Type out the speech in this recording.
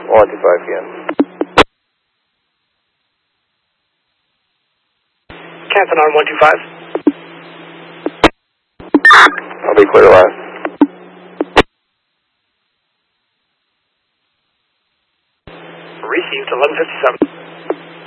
125 p.m. Canton on 125. I'll be clear last. Received 1157.